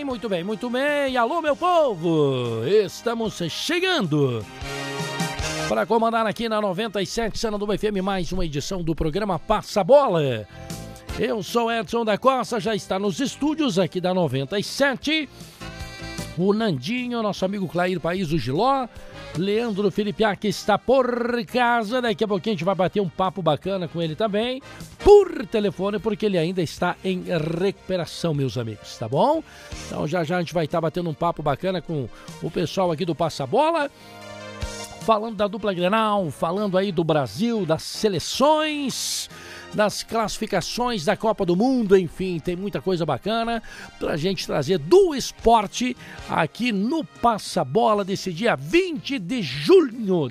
muito bem, muito bem. Alô, meu povo, estamos chegando para comandar aqui na 97 Sananduva FM mais uma edição do programa Passa Bola. Eu sou Edson da Costa, já está nos estúdios aqui da 97. O Nandinho, nosso amigo Clair País, o Giló. Leandro Filipiak está por casa. Daqui a pouquinho a gente vai bater um papo bacana com ele também, por telefone, porque ele ainda está em recuperação, meus amigos, tá bom? Então já a gente vai estar batendo um papo bacana com o pessoal aqui do Passa Bola, falando da dupla Grenal, falando aí do Brasil, das seleções, das classificações da Copa do Mundo, enfim, tem muita coisa bacana pra gente trazer do esporte aqui no Passa Bola desse dia 20 de junho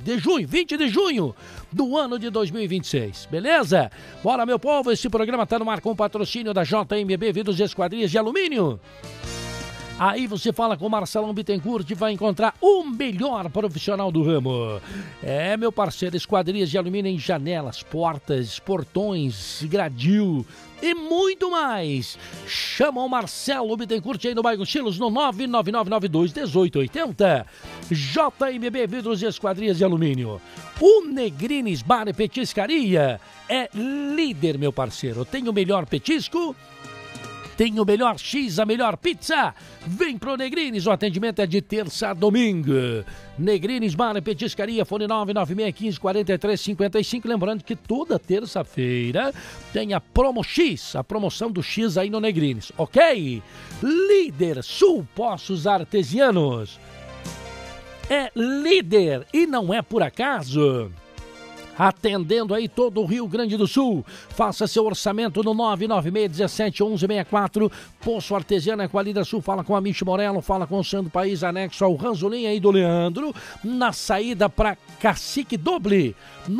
do ano de 2026, beleza? Bora, meu povo, esse programa tá no ar com o patrocínio da JMB Vidros e Esquadrias de Alumínio. Aí você fala com o Marcelão Bittencourt e vai encontrar o melhor profissional do ramo. É, meu parceiro, esquadrias de alumínio em janelas, portas, portões, gradil e muito mais. Chama o Marcelo Bittencourt aí no bairro Chilos no 999921880. JMB Vidros e Esquadrias de Alumínio. O Negrines Bar e Petiscaria é líder, meu parceiro. Tem o melhor petisco, tem o melhor X, a melhor pizza. Vem pro Negrines, o atendimento é de terça a domingo. Negrines Bar e Petiscaria, fone 996154355. Lembrando que toda terça-feira tem a Promo X, a promoção do X aí no Negrines, ok? Líder Sul Poços Artesianos. É líder e não é por acaso. Atendendo aí todo o Rio Grande do Sul. Faça seu orçamento no 996171164. Poço Artesiano é com a Líder Sul. Fala com a Michi Morello, fala com o Sandro País, anexo ao Ranzolinha aí do Leandro, na saída para Cacique Doble.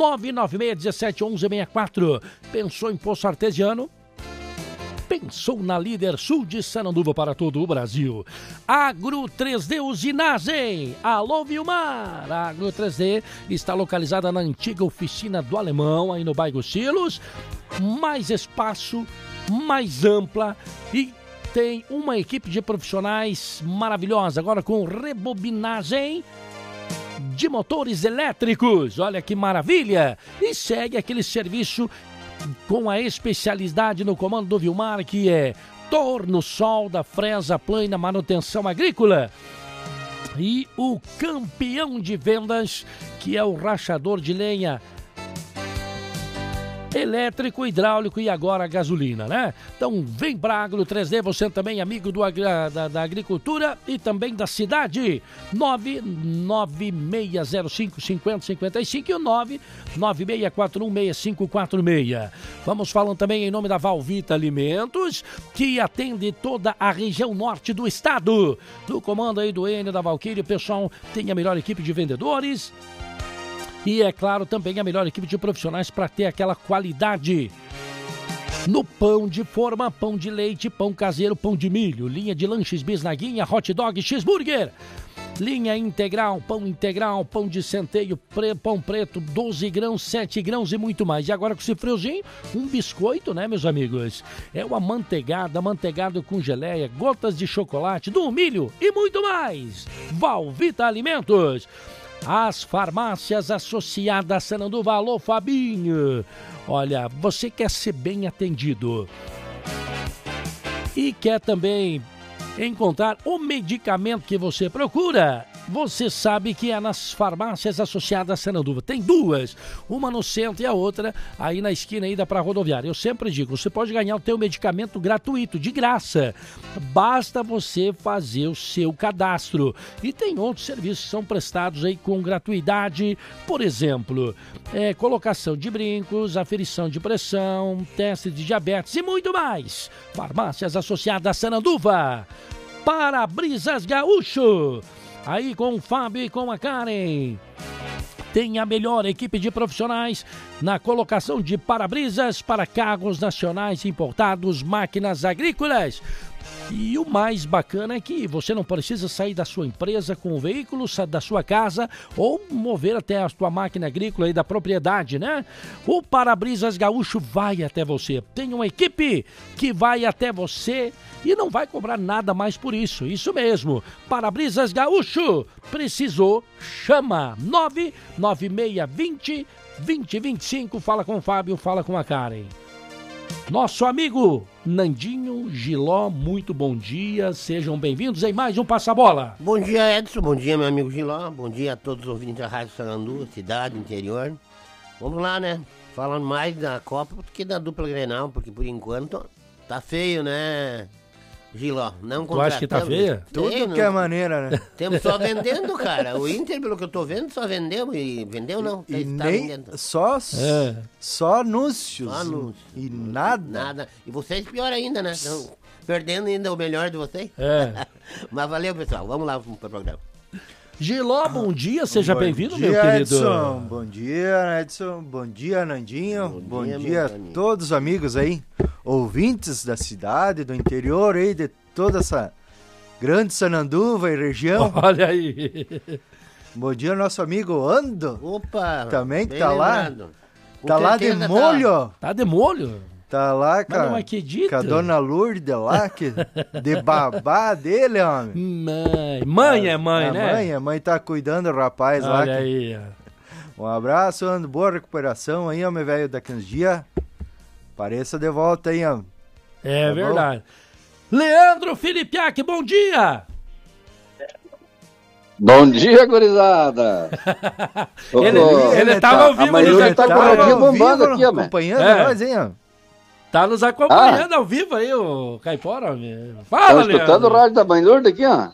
996171164. Pensou em Poço Artesiano? Pensou na Líder Sul de Sananduva para todo o Brasil. Agro 3D Usinagem. Alô, Vilmar. A Agro 3D está localizada na antiga oficina do Alemão, aí no bairro Silos. Mais espaço, mais ampla e tem uma equipe de profissionais maravilhosa. Agora com rebobinagem de motores elétricos. Olha que maravilha. E segue aquele serviço com a especialidade no comando do Vilmar, que é torno, solda, fresa, plana, manutenção agrícola. E o campeão de vendas, que é o rachador de lenha elétrico, hidráulico e agora gasolina, né? Então vem pra Agro 3D, você também amigo da agricultura e também da cidade. 996055055 e o 996416546. Vamos falando também em nome da Valvita Alimentos, que atende toda a região norte do estado. No comando aí do Enio da Valquíria, o pessoal tem a melhor equipe de vendedores. E, é claro, também a melhor equipe de profissionais para ter aquela qualidade no pão de forma, pão de leite, pão caseiro, pão de milho, linha de lanches bisnaguinha, hot dog, cheeseburger, linha integral, pão de centeio, pão preto, 12 grãos, 7 grãos e muito mais. E agora com esse friozinho, um biscoito, né, meus amigos? É uma amanteigado com geleia, gotas de chocolate, do milho e muito mais. Valvita Alimentos. As farmácias associadas a Sananduva. Alô, Fabinho. Olha, você quer ser bem atendido e quer também encontrar o medicamento que você procura? Você sabe que é nas farmácias associadas a Sananduva. Tem duas, uma no centro e a outra aí na esquina aí da pra rodoviária. Eu sempre digo, você pode ganhar o teu medicamento gratuito, de graça. Basta você fazer o seu cadastro. E tem outros serviços que são prestados aí com gratuidade. Por exemplo, colocação de brincos, aferição de pressão, teste de diabetes e muito mais. Farmácias associadas a Sananduva. Para-brisas Gaúcho. Aí com o Fábio e com a Karen. Tem a melhor equipe de profissionais na colocação de para-brisas para carros nacionais importados, máquinas agrícolas. E o mais bacana é que você não precisa sair da sua empresa com o veículo, da sua casa ou mover até a sua máquina agrícola aí da propriedade, né? O Para-Brisas Gaúcho vai até você. Tem uma equipe que vai até você e não vai cobrar nada mais por isso. Isso mesmo. Para-Brisas Gaúcho. Precisou, chama 99620-2025. Fala com o Fábio, fala com a Karen. Nosso amigo Nandinho Giló, muito bom dia, sejam bem-vindos em mais um Passa-Bola. Bom dia, Edson, bom dia, meu amigo Giló, bom dia a todos os ouvintes da Rádio Sarandu, cidade, interior. Vamos lá, né, falando mais da Copa do que da dupla Grenal, porque por enquanto tá feio, né, Giló? Não tu acha que tá feia? Tudo que é maneira, né? Temos só vendendo, cara. O Inter, pelo que eu tô vendo, só vendeu. E vendeu não. E tá nem vendendo. só anúncios. Só anúncios. E nada. Nada. E vocês pior ainda, né? Estão perdendo ainda o melhor de vocês. É. Mas valeu, pessoal. Vamos lá pro programa. Giló, bom dia, seja bem-vindo, meu dia, querido. Edson. Bom dia, Edson. Bom dia, Nandinho. Bom dia a todos os amigos aí, ouvintes da cidade, do interior aí, de toda essa grande Sananduva e região. Olha aí. Bom dia, nosso amigo Ando. Opa! Também que bem tá lembrado. lá. Tá lá de molho. Tá de molho? Tá lá, Mas não acredito. com a dona Lourdes lá, que de babá dele, homem. Mãe é mãe, né? A mãe tá cuidando do rapaz lá. Olha aí. Um abraço, Ando, boa recuperação aí, homem velho, daqui uns dias. Pareça de volta aí, homem. É Tá verdade. Leandro Filipiak, bom dia! Bom dia, gurizada! Ele tava ao vivo, ele tá bombando aqui, ó, acompanhando nós, hein, ó. Tá nos acompanhando ao vivo aí, o Caipora. Fala, Tô Leandro. escutando o rádio da Mãe Lourdes aqui, ó.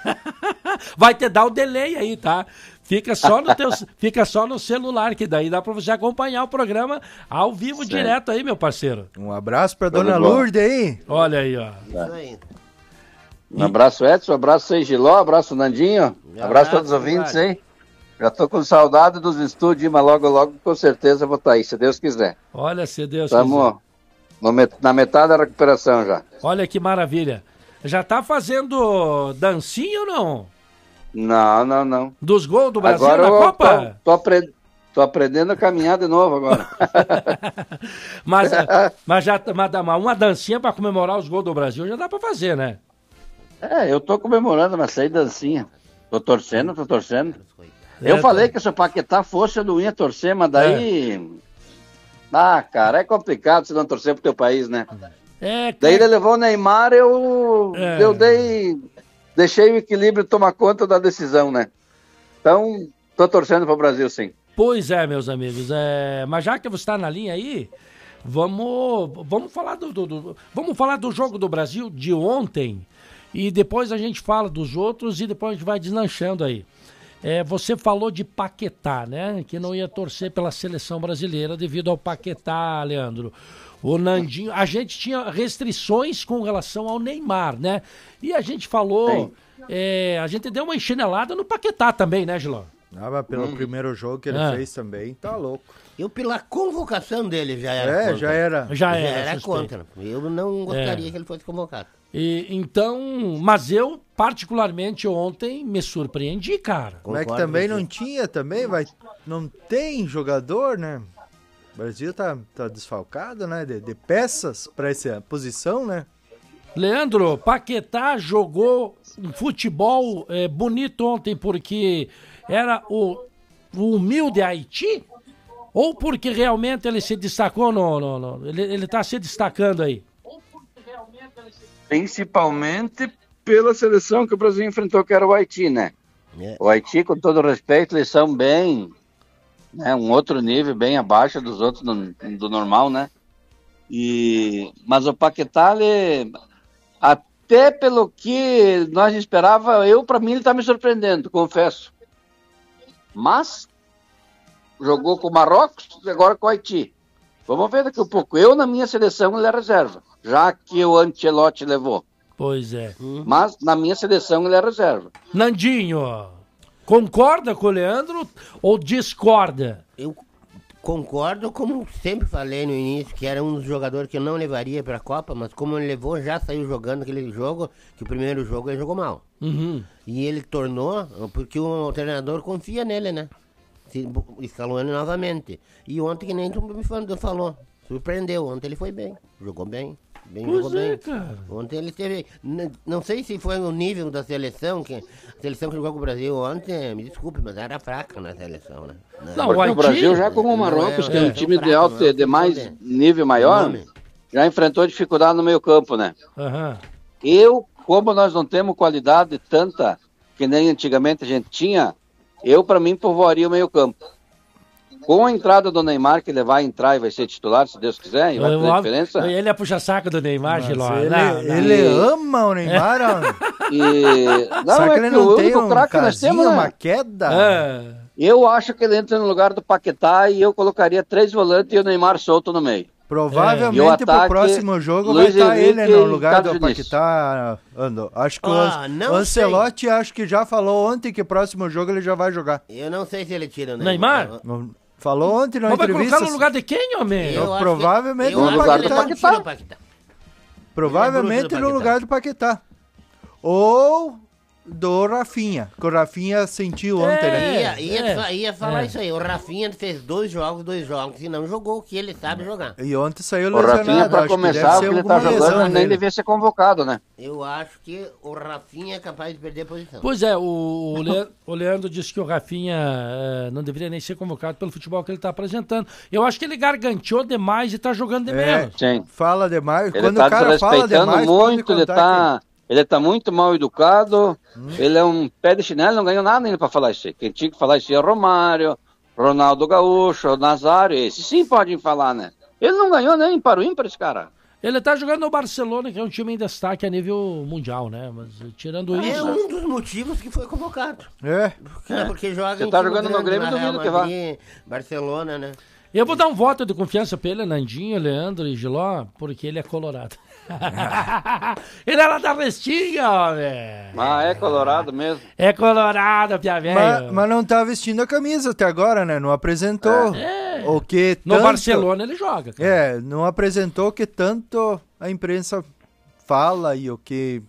Vai te dar o delay aí, tá? Fica só no celular, que daí dá pra você acompanhar o programa ao vivo direto aí, meu parceiro. Um abraço pra dona Lourdes aí. Olha aí, ó. Isso aí. Um abraço, Edson, um abraço aí, Giló, um abraço, Nandinho, um abraço a todos os ouvintes aí. Já tô com saudade dos estúdios, mas logo, com certeza vou estar aí, se Deus quiser. Olha, se Deus quiser. Na metade da recuperação já. Olha que maravilha. Já tá fazendo dancinha ou não? Não. Dos gols do Brasil agora na Copa? Tô aprendendo a caminhar de novo agora. mas uma dancinha pra comemorar os gols do Brasil já dá pra fazer, né? Eu tô comemorando, mas saí dancinha. Tô torcendo. Eu falei que se o Paquetá fosse, eu não ia torcer, mas daí... cara, é complicado se não torcer pro teu país, né? Daí ele levou o Neymar, eu deixei o equilíbrio tomar conta da decisão, né? Então, tô torcendo pro Brasil, sim. Pois é, meus amigos. Mas já que você está na linha aí, vamos falar vamos falar do jogo do Brasil de ontem e depois a gente fala dos outros e depois a gente vai deslanchando aí. Você falou de Paquetá, né? Que não ia torcer pela seleção brasileira devido ao Paquetá, Leandro. O Nandinho, a gente tinha restrições com relação ao Neymar, né? E a gente falou, a gente deu uma enchinelada no Paquetá também, né, Giló? Mas pelo primeiro jogo que ele fez também, tá louco. Eu pela convocação dele já era contra. Já era contra. Eu não gostaria que ele fosse convocado. Mas eu, particularmente ontem, me surpreendi, cara. Como é que também não tinha, não tem jogador, né? O Brasil tá desfalcado, né? De peças para essa posição, né? Leandro, Paquetá jogou um futebol bonito ontem porque era o humilde Haiti? Ou porque realmente ele se destacou ele tá se destacando aí? Principalmente pela seleção que o Brasil enfrentou, que era o Haiti, né? O Haiti, com todo respeito, eles são bem... um outro nível, bem abaixo dos outros do normal, né? Mas o Paquetá, até pelo que nós esperava, para mim, ele tá me surpreendendo, confesso. Mas jogou com o Marrocos e agora com o Haiti. Vamos ver daqui a pouco. Na minha seleção, ele é reserva, já que o Ancelotti levou. Pois é. Mas na minha seleção, ele é reserva. Nandinho, concorda com o Leandro ou discorda? Eu concordo, como sempre falei no início, que era um dos jogadores que eu não levaria pra Copa, mas como ele levou, já saiu jogando aquele jogo, que o primeiro jogo ele jogou mal. E ele tornou, porque o treinador confia nele, né? Escalou ele novamente. E ontem, que nem tu me falou, surpreendeu. Ontem ele foi bem, jogou bem. Jogou bem. Cara. Ontem ele teve. Não sei se foi no nível da seleção, que a seleção que jogou com o Brasil ontem, me desculpe, mas era fraca na seleção, né? Não, o Brasil já com o Marrocos, que é um time fraco, de mais nível maior, já enfrentou dificuldade no meio campo, né? Como nós não temos qualidade tanta que nem antigamente a gente tinha, pra mim, povoaria o meio campo. Com a entrada do Neymar, que ele vai entrar e vai ser titular, se Deus quiser, e vai fazer diferença. Ele é puxa-saco do Neymar, Giló. Ele ama o Neymar. Só que ele não tem um casinho, uma queda. Eu acho que ele entra no lugar do Paquetá e eu colocaria 3 volantes e o Neymar solto no meio. Provavelmente pro próximo jogo vai estar ele no lugar do Paquetá, Ando. Acho que o Ancelotti acho que já falou ontem que o próximo jogo ele já vai jogar. Eu não sei se ele tira o Neymar. Falou ontem na entrevista. Vai colocar no lugar de quem, homem? Provavelmente no lugar do Paquetá. Provavelmente no lugar do Paquetá. Ou do Rafinha, que o Rafinha sentiu ontem, né? Ia falar isso aí. O Rafinha fez 2 jogos e não jogou o que ele sabe jogar. E ontem saiu lesionado. O Rafinha, pra começar, o que ele tá jogando, nem devia ser convocado, né? Eu acho que o Rafinha é capaz de perder a posição. Pois é, o Leandro disse que o Rafinha não deveria nem ser convocado pelo futebol que ele tá apresentando. Eu acho que ele garganteou demais e tá jogando de menos. Sim. Fala demais. Ele tá desrespeitando muito, ele tá muito mal educado, ele é um pé de chinelo, não ganhou nada ainda pra falar isso aí. Quem tinha que falar isso aí é Romário, Ronaldo Gaúcho, Nazário, esses sim podem falar, né? Ele não ganhou nem para o ímpar, esse cara. Ele tá jogando no Barcelona, que é um time em destaque a nível mundial, né? Mas tirando isso... É um dos motivos que foi convocado. Porque joga Você tá jogando no Grêmio, duvido que vá. Barcelona, né? Eu vou dar um voto de confiança pra ele, Nandinho, Leandro e Giló, porque ele é colorado. Ele é lá da Restinga, homem. É colorado mesmo. É colorado, pia velho. Mas não tá vestindo a camisa até agora, né? Não apresentou o que tanto... No Barcelona ele joga. Cara. Não apresentou o que tanto a imprensa fala e o que...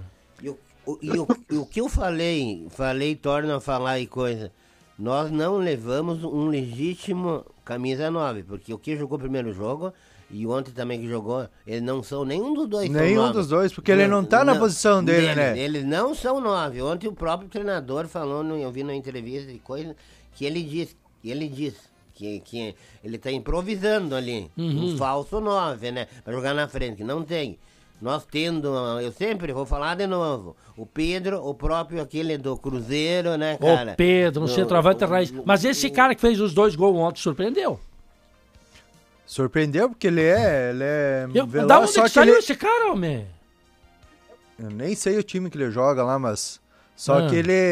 E o que eu falei, torno a falar e coisa. Nós não levamos um legítimo camisa 9, porque o que jogou o primeiro jogo... E ontem também que jogou, eles não são nenhum dos dois. Nenhum dos dois, porque ele não tá na posição dele, né? Eles não são 9. Ontem o próprio treinador falou, eu vi na entrevista e coisa, que ele diz que ele tá improvisando ali, um falso 9, né? Pra jogar na frente, que não tem. Nós tendo, eu sempre vou falar de novo, o Pedro, o próprio aquele do Cruzeiro, né, cara? O Pedro, um centroavante raiz. Mas esse cara que fez os 2 gols ontem surpreendeu. Surpreendeu porque ele é veloz. Da onde que saiu esse cara, homem? Eu nem sei o time que ele joga lá, mas... Só que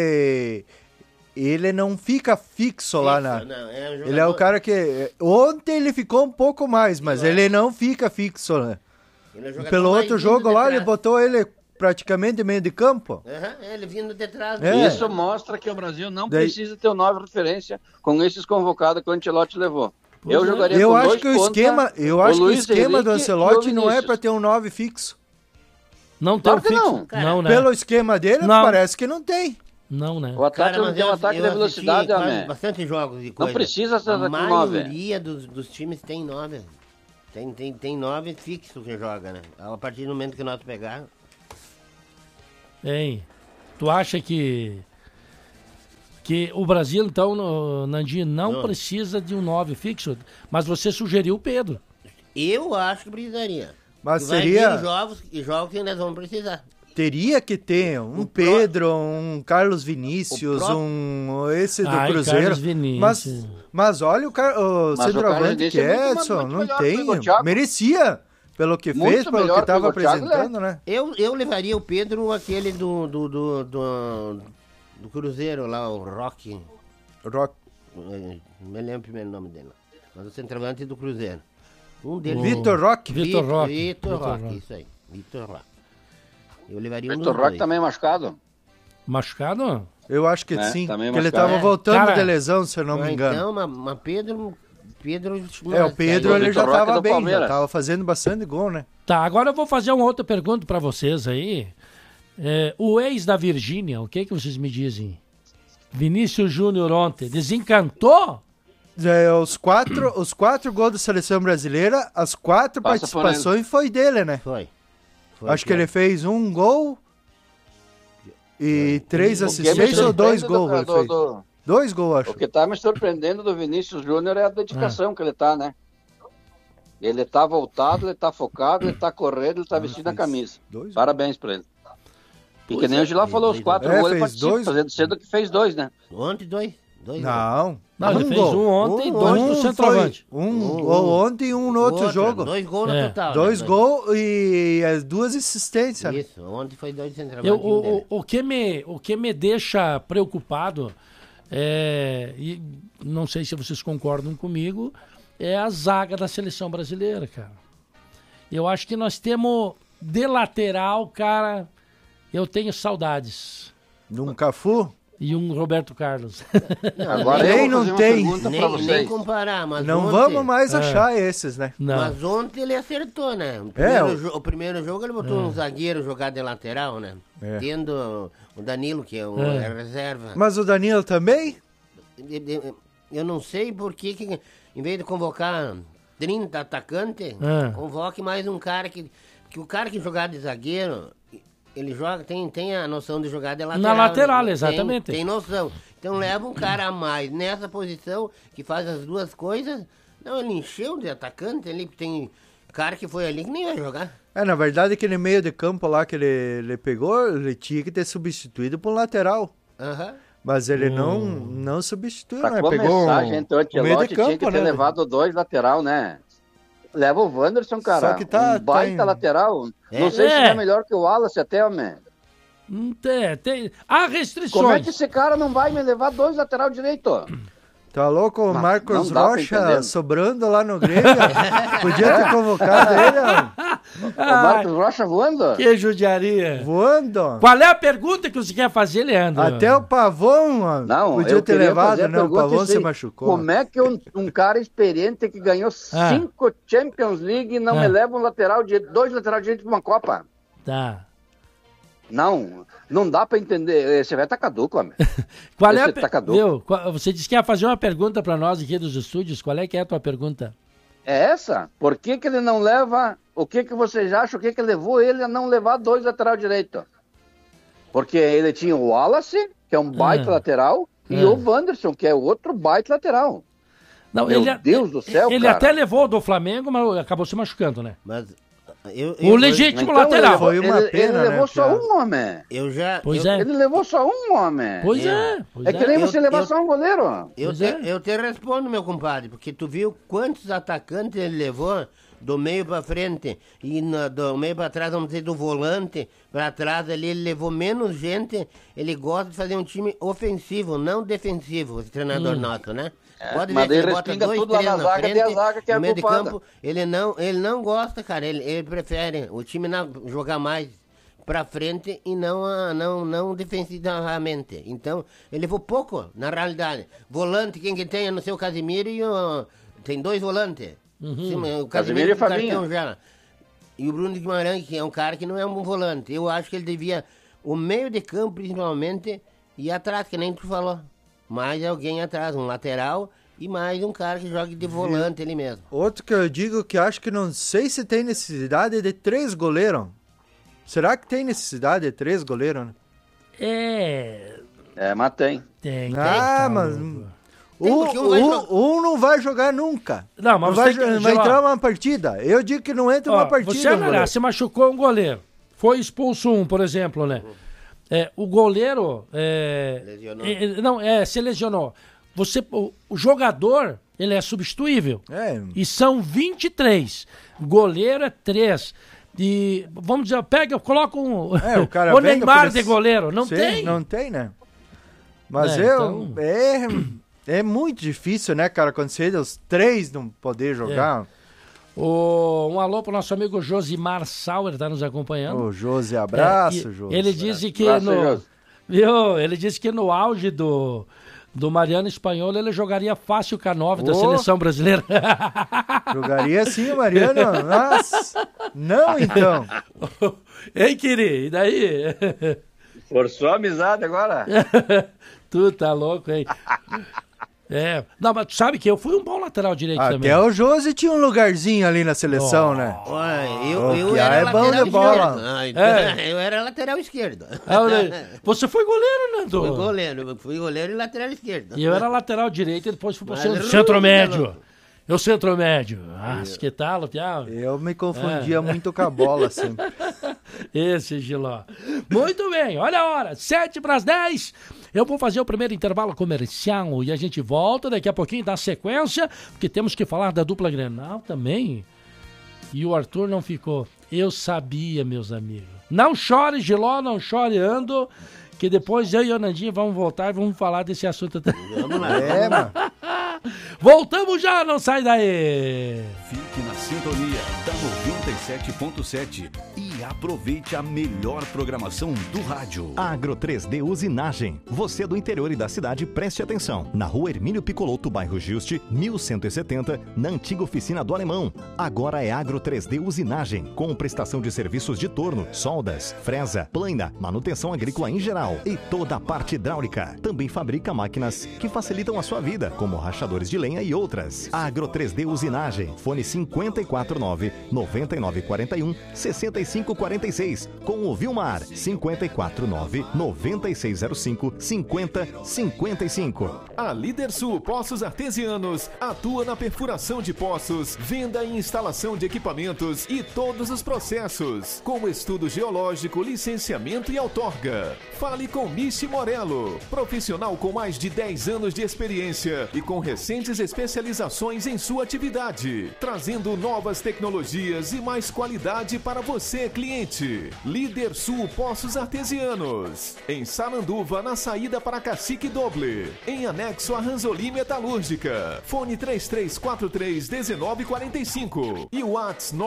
ele não fica fixo lá na... Ele é o cara que... Ontem ele ficou um pouco mais, mas ele não fica fixo, né? Pelo outro jogo lá, ele botou ele praticamente meio de campo. Ele vindo de trás. Isso mostra que o Brasil não precisa ter um 9 referência com esses convocados que o Ancelotti levou. Eu jogaria com 2 pontas. Eu acho que o esquema do Ancelotti não é para ter um 9 fixo. Não tem fixo. Não, né? Pelo esquema dele, parece que não tem. Não, né? O ataque não tem um ataque de velocidade, né? Bastante jogos e coisa. Não precisa ser com 9. A maioria dos times tem 9. Tem 9 fixo que joga, né? A partir do momento que nós pegar. Hein? Tu acha que o Brasil, então, Nandinho, não precisa de um 9 fixo, mas você sugeriu o Pedro. Eu acho que precisaria. Mas seria... jogos que nós vamos precisar. Teria que ter um Pedro, um Carlos Vinícius, esse do Cruzeiro. Carlos Vinícius. Mas olha o centroavante que é, Edson, não tem. Merecia, pelo que muito fez, pelo que estava apresentando, né? Eu levaria o Pedro, aquele do Cruzeiro lá, o Rock. Não me lembro o primeiro nome dele. Mas o centroavante do Cruzeiro. Um deles. Vitor Roque. Vitor Roque, isso aí. Vitor Roque. Eu levaria um Vitor Roque também machucado. Machucado? Eu acho que sim. Que ele estava voltando de lesão, se eu não me engano. Então, mas Pedro... o Pedro ele já tava bem, já tava fazendo bastante gol, né? Tá, agora eu vou fazer uma outra pergunta pra vocês aí. O ex da Virgínia, o que vocês me dizem? Vinícius Júnior ontem, desencantou? Os quatro gols da seleção brasileira, as 4 participações foi dele, né? Foi Acho que ele fez 1 gol e 3 assistências ou 2 gols. 2 gols, acho. O que tá me surpreendendo do Vinícius Júnior é a dedicação que ele tá, né? Ele tá voltado, ele tá focado, ele tá correndo, ele tá vestindo a camisa. Parabéns pra ele. E que nem o Gilá falou, os 4 gols ele participou, fazendo cedo que fez 2, né? Ontem 2. Não, ele fez 1 ontem e 2 no centroavante. Ontem e 1 no outro jogo. 2 gols no total. 2 gols e as 2 assistências. Isso, ontem foi 2 centroavantes. O que me deixa preocupado, e não sei se vocês concordam comigo, é a zaga da seleção brasileira, cara. Eu acho que nós temos de lateral, cara, eu tenho saudades. Num Cafu? E um Roberto Carlos. Agora nem não tem. Nem comparar, mas não ontem, vamos mais achar esses, né? Não. Mas ontem ele acertou, né? O primeiro jogo ele botou um zagueiro jogar de lateral, né? Tendo o Danilo, que é a reserva. Mas o Danilo também? Eu não sei por que em vez de convocar 30 atacantes, convoque mais um cara que o cara que jogar de zagueiro... Ele joga, tem a noção de jogar de lateral. Na lateral, exatamente. Tem noção. Então leva um cara a mais nessa posição que faz as duas coisas. Não, ele encheu de atacante ali, tem cara que foi ali que nem vai jogar. Na verdade, aquele meio de campo lá que ele pegou, ele tinha que ter substituído por um lateral. Mas ele não substituiu, pra né? Começar, pegou gente, o Ancelotti tinha que ter levado 2 lateral, né? Leva o Wanderson, cara. Só que tá, baita lateral. Não sei se é melhor que o Wallace até, homem. Há restrições. Como é que esse cara não vai me levar 2 lateral direito? Tá louco? O Marcos Rocha sobrando lá no Grêmio. Podia ter convocado ele, ó. O Marcos Rocha voando? Que judiaria. Voando. Qual é a pergunta que você quer fazer, Leandro? Até o Pavão, ó. Não, podia ter levado, né? O Pavão se machucou. Como é que um cara experiente que ganhou 5 Champions League não me leva um lateral de 2 lateral direito pra uma Copa? Tá. Não dá pra entender. Esse velho tá caduco, homem. Você disse que ia fazer uma pergunta pra nós aqui dos estúdios. Qual é que é a tua pergunta? É essa? Por que ele não leva... O que vocês acham? O que levou ele a não levar 2 lateral direito? Porque ele tinha o Wallace, que é um baita lateral, e o Wanderson, que é outro baita lateral. Não, Meu Deus do céu, ele cara. Até levou do Flamengo, mas acabou se machucando, né? Mas... o legítimo lateral. Foi uma pena, ele levou só um homem. Ele levou só um homem. Pois é. É que nem você levar só um goleiro. Eu te respondo, meu compadre, porque tu viu quantos atacantes ele levou do meio pra frente e do meio pra trás, vamos dizer, do volante pra trás ali, ele levou menos gente. Ele gosta de fazer um time ofensivo, não defensivo, esse treinador nosso, né? Pode ver que ele bota 2, 3 na frente, no meio de campo, ele não gosta, cara, ele prefere o time jogar mais pra frente e não defensivamente. Então, ele levou pouco, na realidade. Volante, quem que tem é no seu Casimiro e tem 2 volantes. Sim, o Casimiro e o Fabinho. E o Bruno de Guimarães, que é um cara que não é um volante. Eu acho que ele devia, o meio de campo principalmente, ir atrás, que nem tu falou. Mais alguém atrás, um lateral e mais um cara que joga de volante ele mesmo. Outro que eu digo que acho que não sei se tem necessidade de 3 goleiros. Será que tem necessidade de 3 goleiros? Mas tem. Tem. Mas... Um não vai jogar nunca. Não, mas vai entrar uma partida. Eu digo que não entra uma partida. Você machucou um goleiro. Foi expulso um, por exemplo, né? O goleiro se lesionou. O jogador, ele é substituível. E são 23. Goleiro é 3. E vamos dizer, coloca o Neymar de goleiro. Não tem. Não tem, né? Mas é muito difícil, né, cara, quando você os 3 não poder jogar. Um alô pro nosso amigo Josimar Sauer, tá nos acompanhando. Ô, Josi, abraço, Josi. Ele disse que ele disse que no auge do do Mariano Espanhol, ele jogaria fácil o K9 da seleção brasileira. Jogaria sim, Mariano. Nossa, não então. Ei, Quiri, e daí? Forçou a amizade agora? Tu tá louco, hein? Não, mas tu sabe que eu fui um bom lateral direito também. Até o Josi tinha um lugarzinho ali na seleção, né? Eu era bom de bola. Eu era lateral esquerdo. Você foi goleiro, né, Fui goleiro e lateral esquerdo. E eu era lateral direito e depois fui pro centro médio. Eu centro médio. Que tal, Piau? Eu me confundia muito com a bola, assim. Esse Giló. Muito bem, olha a hora, 7:10. Eu vou fazer o primeiro intervalo comercial e a gente volta daqui a pouquinho, dá sequência, porque temos que falar da dupla Grenal também. E o Arthur não ficou. Eu sabia, meus amigos. Não chore, Giló, não chore, Ando, que depois eu e o Nandinho vamos voltar e vamos falar desse assunto. Vamos lá, mano. Voltamos já, não sai daí. Fique na sintonia da 97.7 e aproveite a melhor programação do rádio. Agro 3D Usinagem. Você do interior e da cidade, preste atenção. Na rua Hermínio Picoloto, bairro Juste, 1170, na antiga oficina do Alemão. Agora é Agro 3D Usinagem, com prestação de serviços de torno, soldas, fresa, plana, manutenção agrícola em geral e toda a parte hidráulica. Também fabrica máquinas que facilitam a sua vida, como rachadores de lenha e outras. Agro 3D Usinagem. Fone 549-9941-6546. Com o Vilmar. 549-9605-5055. A Líder Sul Poços Artesianos atua na perfuração de poços, venda e instalação de equipamentos e todos os processos, como estudo geológico, licenciamento e outorga. Fale com Michi Morello, profissional com mais de 10 anos de experiência e com recentes especializações em sua atividade, trazendo novas tecnologias e mais qualidade para você, cliente. Líder Sul Poços Artesianos, em Sananduva, na saída para Cacique Doble, em anexo a Ranzoli Metalúrgica. Fone 3343-1945 e o WhatsApp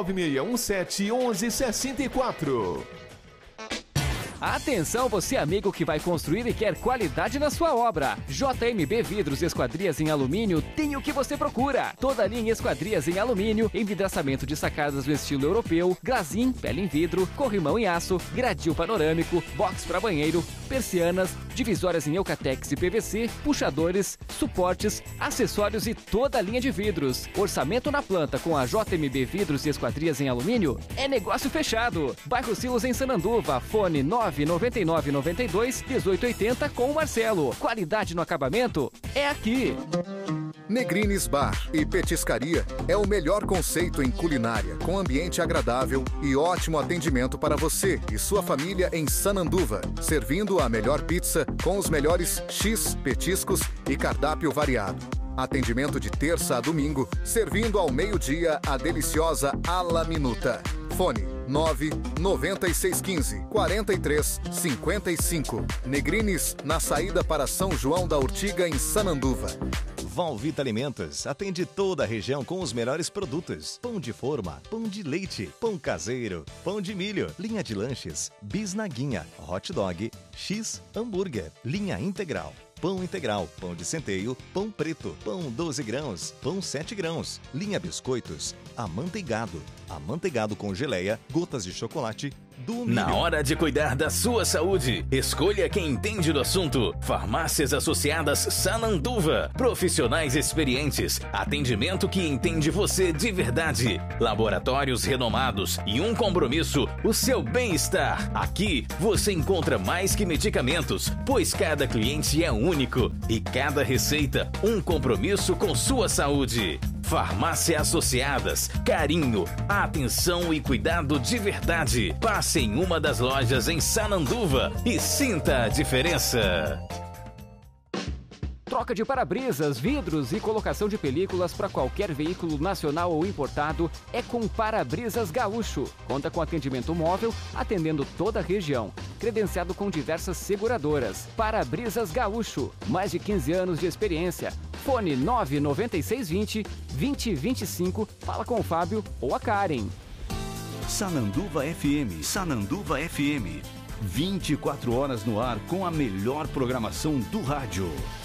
99617-1164. Atenção, você amigo que vai construir e quer qualidade na sua obra. JMB Vidros e Esquadrias em Alumínio tem o que você procura. Toda linha em esquadrias em alumínio, envidraçamento de sacadas no estilo europeu, glazim, pele em vidro, corrimão em aço, gradil panorâmico, box para banheiro, persianas, divisórias em Eucatex e PVC, puxadores, suportes, acessórios e toda a linha de vidros. Orçamento na planta com a JMB Vidros e Esquadrias em Alumínio é negócio fechado. Bairro Silos em Sananduva, fone 99992-1880 com o Marcelo. Qualidade no acabamento é aqui. Negrines Bar e Petiscaria é o melhor conceito em culinária, com ambiente agradável e ótimo atendimento para você e sua família em Sananduva, servindo a melhor pizza com os melhores X, petiscos e cardápio variado. Atendimento de terça a domingo, servindo ao meio-dia a deliciosa Alla Minuta. Fone 99615-4355. Negrines, na saída para São João da Urtiga, em Sananduva. Valvita Alimentos atende toda a região com os melhores produtos. Pão de forma, pão de leite, pão caseiro, pão de milho, linha de lanches, bisnaguinha, hot dog, X, hambúrguer, linha integral. Pão integral, pão de centeio, pão preto, pão 12 grãos, pão 7 grãos, linha biscoitos, amanteigado com geleia, gotas de chocolate, do milho. Na hora de cuidar da sua saúde, escolha quem entende do assunto. Farmácias Associadas Sananduva. Profissionais experientes, atendimento que entende você de verdade. Laboratórios renomados e um compromisso, o seu bem-estar. Aqui você encontra mais que medicamentos, pois cada cliente é único e cada receita um compromisso com sua saúde. Farmácia Associadas, carinho, atenção e cuidado de verdade. Passe em uma das lojas em Sananduva e sinta a diferença. Troca de para-brisas, vidros e colocação de películas para qualquer veículo nacional ou importado é com Para-Brisas Gaúcho. Conta com atendimento móvel, atendendo toda a região. Credenciado com diversas seguradoras. Para-Brisas Gaúcho. Mais de 15 anos de experiência. Fone 99620-2025. Fala com o Fábio ou a Karen. Sananduva FM. Sananduva FM. 24 horas no ar com a melhor programação do rádio.